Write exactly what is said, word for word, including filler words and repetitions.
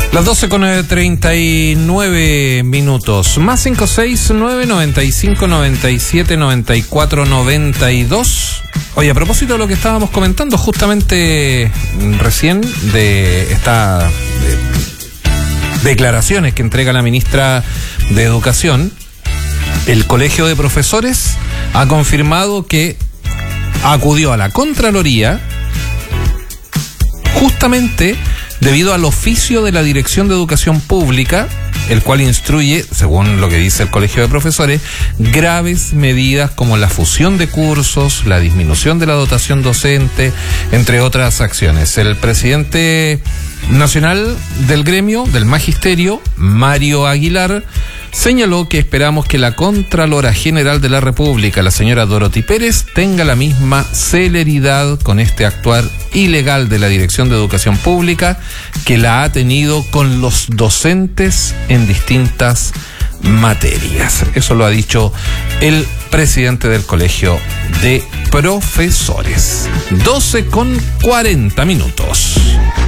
Las doce con treinta y nueve minutos. Más cinco seis nueve noventa y cinco noventa y siete noventa y cuatro noventa y dos. Oye, a propósito de lo que estábamos comentando justamente recién de estas de, declaraciones que entrega la ministra de Educación, el Colegio de Profesores ha confirmado que acudió a la Contraloría justamente debido al oficio de la Dirección de Educación Pública, el cual instruye, según lo que dice el Colegio de Profesores, graves medidas como la fusión de cursos, la disminución de la dotación docente, entre otras acciones. El presidente nacional del gremio, del magisterio, Mario Aguilar, señaló que esperamos que la Contralora General de la República, la señora Dorothy Pérez, tenga la misma celeridad con este actuar ilegal de la Dirección de Educación Pública que la ha tenido con los docentes en distintas materias. Eso lo ha dicho el presidente del Colegio de Profesores. doce con cuarenta minutos.